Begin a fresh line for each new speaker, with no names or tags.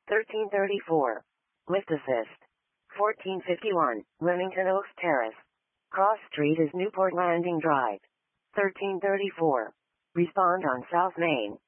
1334. Lift assist. 1451. Remington Oaks Terrace. Cross Street is Newport Landing Drive. 1334. Respond on South Main.